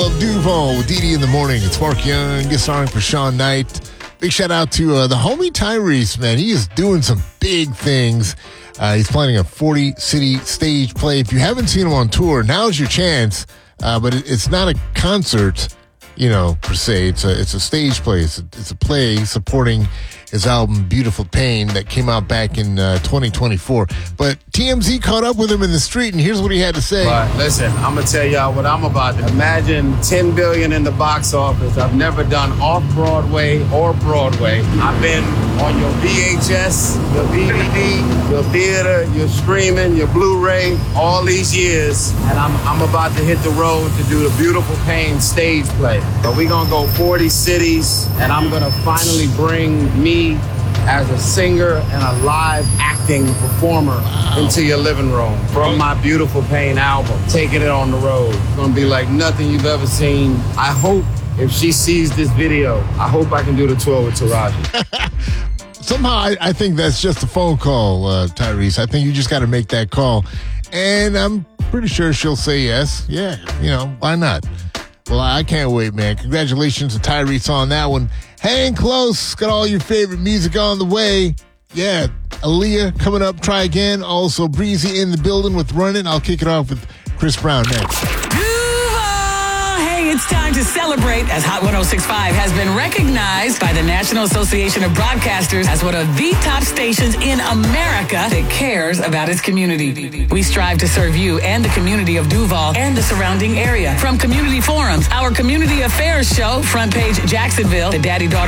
Duval with Dee Dee in the morning. It's Mark Young, guest starring for Sean Knight. Big shout out to the homie Tyrese, man. He is doing some big things. He's planning a 40-city stage play. If you haven't seen him on tour, now's your chance. But it's not a concert, per se. It's a stage play. It's a play supporting his album Beautiful Pain that came out back in 2024. But TMZ caught up with him in the street, and here's what he had to say. But listen, I'm going to tell y'all what I'm about to. Imagine $10 billion in the box office. I've never done off-Broadway or Broadway. I've been on your VHS, your DVD, your theater, your streaming, your Blu-ray, all these years. And I'm about to hit the road to do the Beautiful Pain stage play. But we're going to go 40 cities, and I'm going to finally bring me as a singer and a live acting performer into your living room from my Beautiful Pain album, taking it on the road. It's going to be like nothing you've ever seen. I hope if she sees this video, I hope I can do the tour with Taraji. Somehow, I think that's just a phone call, Tyrese. I think you just got to make that call. And I'm pretty sure she'll say yes. Yeah, why not? Well, I can't wait, man. Congratulations to Tyrese on that one. Hang close. Got all your favorite music on the way. Yeah, Aaliyah coming up. Try Again. Also, Breezy in the building with Running. I'll kick it off with Chris Brown next. Hey, it's time to celebrate as Hot 106.5 has been recognized by the National Association of Broadcasters as one of the top stations in America that cares about its community. We strive to serve you and the community of Duval and the surrounding area. From community forums, our community affairs show, Front Page Jacksonville, the daddy-daughter